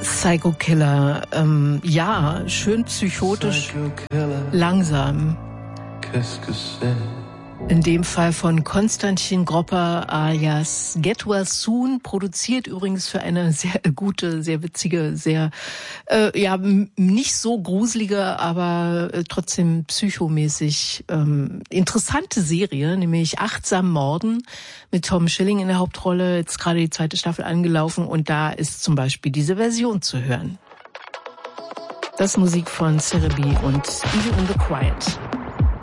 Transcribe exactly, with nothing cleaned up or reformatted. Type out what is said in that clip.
Psycho Killer, ähm, ja, schön psychotisch, langsam. In dem Fall von Konstantin Gropper alias Get Well Soon, produziert übrigens für eine sehr gute, sehr witzige, sehr, äh, ja, nicht so gruselige, aber äh, trotzdem psychomäßig ähm, interessante Serie, nämlich Achtsam Morden mit Tom Schilling in der Hauptrolle, jetzt gerade die zweite Staffel angelaufen und da ist zum Beispiel diese Version zu hören. Das Musik von Cerebi und Evil in the Quiet.